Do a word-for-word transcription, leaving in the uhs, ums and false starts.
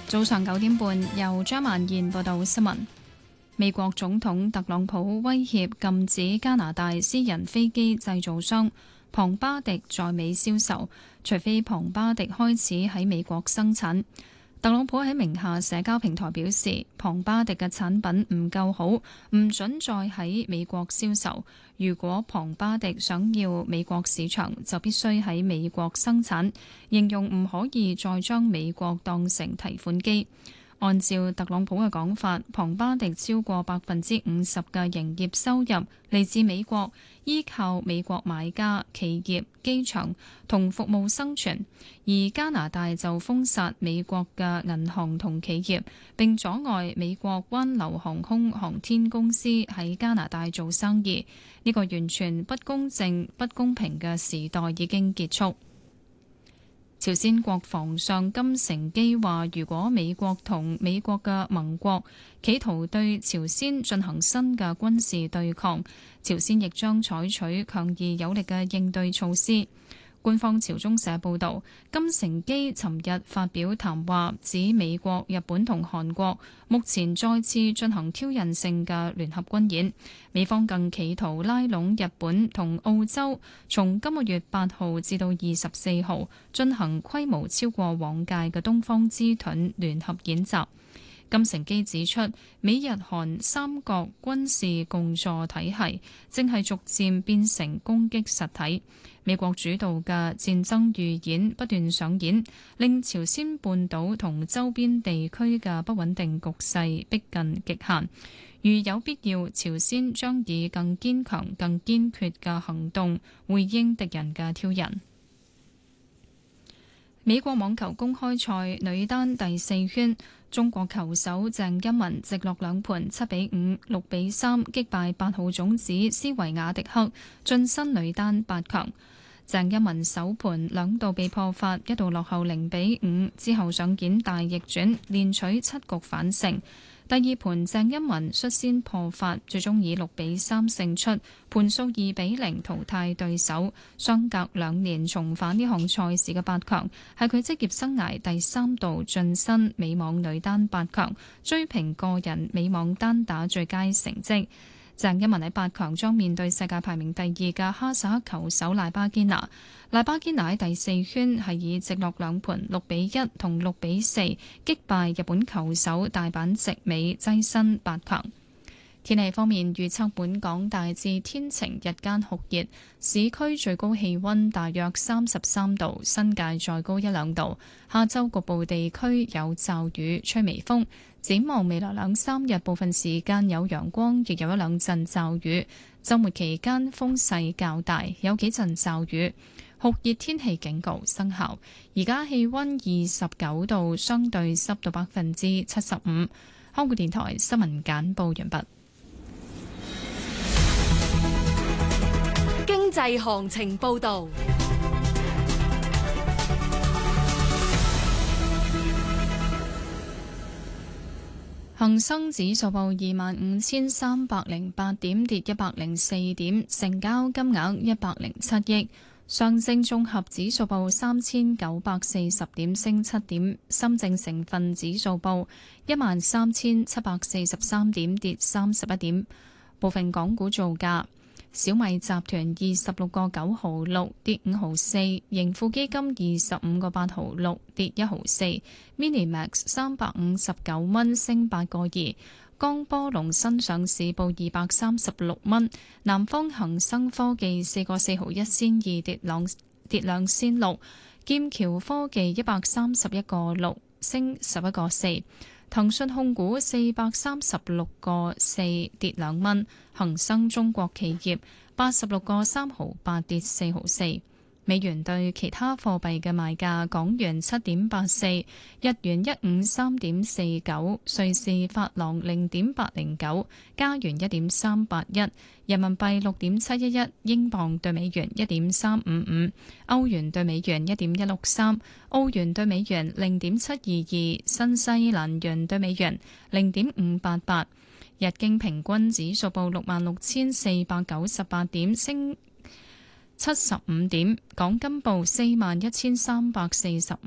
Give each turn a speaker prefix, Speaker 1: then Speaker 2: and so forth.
Speaker 1: 早上九點半，由張曼燕報道新聞。美國總統特朗普威脅禁止加拿大私人飛機製造商龐巴迪在美銷售，除非龐巴迪開始喺美國生產。特朗普喺名下社交平台表示，龐巴迪嘅產品唔夠好，唔准再喺美國銷售。如果龐巴迪想要美國市場，就必須喺美國生產，形容唔可以再將美國當成提款機。按照特朗普嘅講法，龐巴迪超過百分之五十嘅營業收入嚟自美國，依靠美國買家、企業、機場同服務生存，而加拿大就封殺美國嘅銀行同企業，並阻礙美國灣流航空航天公司喺加拿大做生意。呢個完全不公正、不公平嘅時代已經結束。朝鮮國防相金成基話，如果美國同美國嘅盟國企圖對朝鮮進行新嘅軍事對抗，朝鮮亦將採取強而有力嘅應對措施。官方朝中社報導，金成基尋日發表談話，指美國、日本同韓國目前再次進行挑釁性嘅聯合軍演，美方更企圖拉攏日本同澳洲，從今個月八號至到二十四號進行規模超過往屆嘅東方之盾聯合演習。金成基指出，美日韓三國軍事共助體系正係逐漸變成攻擊實體，美國主導嘅戰爭預演不斷上演，令朝鮮半島同周邊地區嘅不穩定局勢逼近極限。如有必要，朝鮮將以更堅強、更堅決嘅行動回應敵人嘅挑釁。美國網球公開賽女單第四圈，中國球手鄭欽文直落兩盤七比五、六比三擊敗八號種子斯維亞迪克，晉身女單八強。鄭欽文首盤兩度被破發，一度落後零比五，之後上演大逆轉，連取七局反勝。第二盤鄭欽文率先破發，最終以六比三勝出，盤數二比零淘汰對手。相隔兩年重返呢項賽事嘅八強，係佢職業生涯第三度晉身美網女單八強，追平個人美網單打最佳成績。鄭欽文喺八強將面對世界排名第二嘅哈薩克球手賴巴堅拿。賴巴堅拿喺第四圈係以直落兩盤六比一同六比四擊敗日本球手大阪直美，躋身八強。天氣方面預測，本港大致天晴，日間酷熱，市區最高氣溫大約三十三度，新界再高一兩度。下週局部地區有驟雨，吹微風。展望未來兩三日，部分時間有陽光，亦有一兩陣驟雨。週末期間風勢較大，有幾陣驟雨。酷熱天氣警告生效。而家氣溫二十九度，相對濕度百分之七十五。香港電台新聞簡報完畢。
Speaker 2: 經濟行情報道。
Speaker 1: 恒生指數報二萬五千三百零八點，跌一百零四點，成交金額一百零七億。上證綜合指數報三千九百四十點，升七點。深證成分指數報一萬三千七百四十三點，跌三十一點。部分港股造價。小米集團二十六個九毫六跌五毫四，盈富基金二十五個八毫六跌一毫四 ，Minimax 三百五十九蚊升八個二，江波龍新上市報二百三十六蚊，南方恒生科技四個四毫一仙二跌兩跌兩仙六，劍橋科技一百三十一個六升十一個四。騰訊控股四百三十六個四跌兩蚊，恒生中國企業八十六個三毫八跌四毫四。美元對其他貨幣嘅賣價：港元七點八四，日元一五三點四九，瑞士法郎零點八零九，加元一點三八一，人民幣六點七一一，英鎊對美元一點三五五，歐元對美元一點一六三，澳元對美元零點七二二，新西蘭元對美元零點五八八。日經平均指數報六萬六千四百九十八點，升七十五點，港金報四萬一千三百四十五。